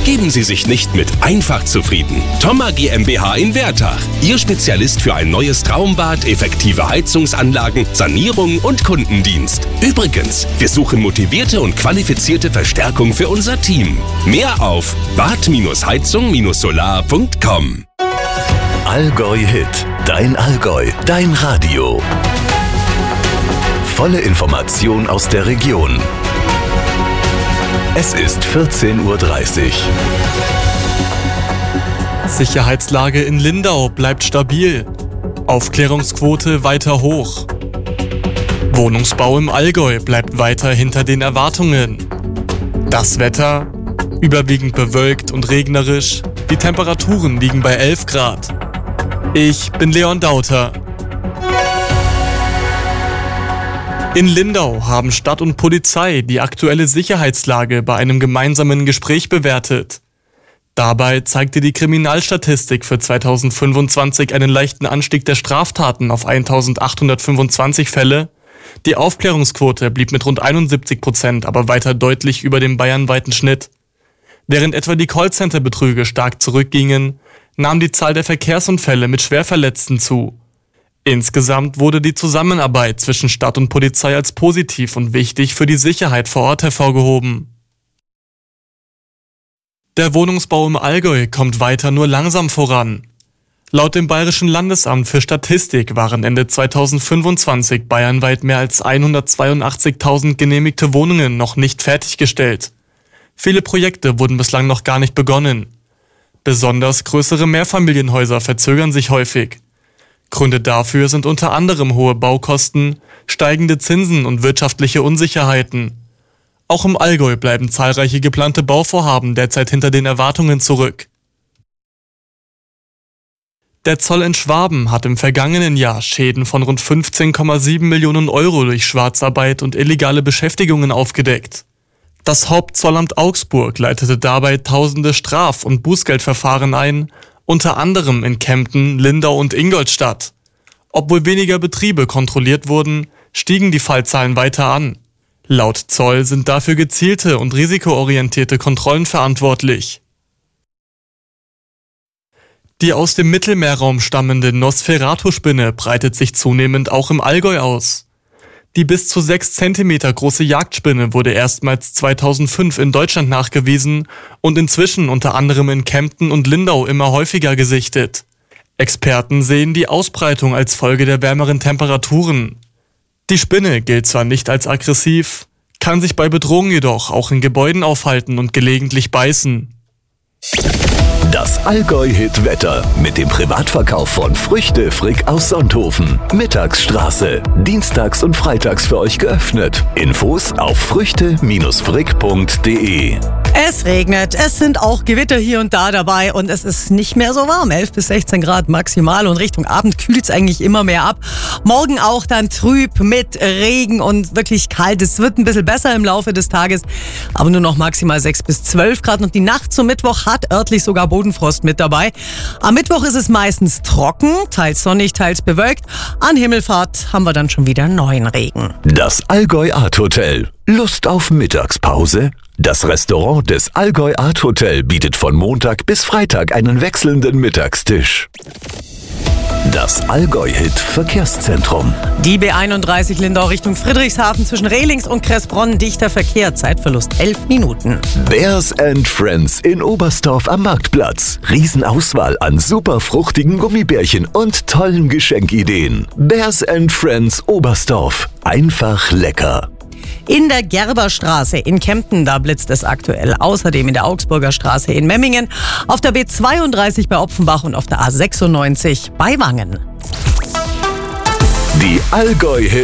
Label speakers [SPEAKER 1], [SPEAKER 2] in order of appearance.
[SPEAKER 1] Geben Sie sich nicht mit einfach zufrieden. Thoma GmbH in Wertach. Ihr Spezialist für ein neues Traumbad, effektive Heizungsanlagen, Sanierung und Kundendienst. Übrigens, wir suchen motivierte und qualifizierte Verstärkung für unser Team. Mehr auf bad-heizung-solar.com.
[SPEAKER 2] Allgäu Hit. Dein Allgäu. Dein Radio. Volle Information aus der Region. Es ist 14:30 Uhr.
[SPEAKER 3] Sicherheitslage in Lindau bleibt stabil. Aufklärungsquote weiter hoch. Wohnungsbau im Allgäu bleibt weiter hinter den Erwartungen. Das Wetter? Überwiegend bewölkt und regnerisch. Die Temperaturen liegen bei 11 Grad. Ich bin Leon Dauter. In Lindau haben Stadt und Polizei die aktuelle Sicherheitslage bei einem gemeinsamen Gespräch bewertet. Dabei zeigte die Kriminalstatistik für 2025 einen leichten Anstieg der Straftaten auf 1825 Fälle. Die Aufklärungsquote blieb mit rund 71% aber weiter deutlich über dem bayernweiten Schnitt. Während etwa die Callcenter-Betrüge stark zurückgingen, nahm die Zahl der Verkehrsunfälle mit Schwerverletzten zu. Insgesamt wurde die Zusammenarbeit zwischen Stadt und Polizei als positiv und wichtig für die Sicherheit vor Ort hervorgehoben. Der Wohnungsbau im Allgäu kommt weiter nur langsam voran. Laut dem Bayerischen Landesamt für Statistik waren Ende 2025 bayernweit mehr als 182.000 genehmigte Wohnungen noch nicht fertiggestellt. Viele Projekte wurden bislang noch gar nicht begonnen. Besonders größere Mehrfamilienhäuser verzögern sich häufig. Gründe dafür sind unter anderem hohe Baukosten, steigende Zinsen und wirtschaftliche Unsicherheiten. Auch im Allgäu bleiben zahlreiche geplante Bauvorhaben derzeit hinter den Erwartungen zurück. Der Zoll in Schwaben hat im vergangenen Jahr Schäden von rund 15,7 Millionen Euro durch Schwarzarbeit und illegale Beschäftigungen aufgedeckt. Das Hauptzollamt Augsburg leitete dabei tausende Straf- und Bußgeldverfahren ein, unter anderem in Kempten, Lindau und Ingolstadt. Obwohl weniger Betriebe kontrolliert wurden, stiegen die Fallzahlen weiter an. Laut Zoll sind dafür gezielte und risikoorientierte Kontrollen verantwortlich. Die aus dem Mittelmeerraum stammende Nosferatu-Spinne breitet sich zunehmend auch im Allgäu aus. Die bis zu 6 Zentimeter große Jagdspinne wurde erstmals 2005 in Deutschland nachgewiesen und inzwischen unter anderem in Kempten und Lindau immer häufiger gesichtet. Experten sehen die Ausbreitung als Folge der wärmeren Temperaturen. Die Spinne gilt zwar nicht als aggressiv, kann sich bei Bedrohung jedoch auch in Gebäuden aufhalten und gelegentlich beißen.
[SPEAKER 2] Das Allgäu-Hit-Wetter mit dem Privatverkauf von Früchte Frick aus Sonthofen. Mittagsstraße. Dienstags und freitags für euch geöffnet. Infos auf früchte-frick.de.
[SPEAKER 4] Es regnet, es sind auch Gewitter hier und da dabei und es ist nicht mehr so warm. 11 bis 16 Grad maximal und Richtung Abend kühlt es eigentlich immer mehr ab. Morgen auch dann trüb mit Regen und wirklich kalt. Es wird ein bisschen besser im Laufe des Tages, aber nur noch maximal 6 bis 12 Grad. Und die Nacht zum Mittwoch hat örtlich sogar Bodenfrost mit dabei. Am Mittwoch ist es meistens trocken, teils sonnig, teils bewölkt. An Himmelfahrt haben wir dann schon wieder neuen Regen.
[SPEAKER 2] Das Allgäu Art Hotel. Lust auf Mittagspause? Das Restaurant des Allgäu Art Hotel bietet von Montag bis Freitag einen wechselnden Mittagstisch. Das Allgäu-Hit Verkehrszentrum.
[SPEAKER 4] Die B31 Lindau Richtung Friedrichshafen zwischen Rehlings und Kressbronn. Dichter Verkehr, Zeitverlust 11 Minuten.
[SPEAKER 2] Bears and Friends in Oberstdorf am Marktplatz. Riesenauswahl an super fruchtigen Gummibärchen und tollen Geschenkideen. Bears and Friends Oberstdorf. Einfach lecker.
[SPEAKER 4] In der Gerberstraße in Kempten, da blitzt es aktuell. Außerdem in der Augsburger Straße in Memmingen, auf der B32 bei Opfenbach und auf der A96 bei Wangen.
[SPEAKER 2] Die Allgäu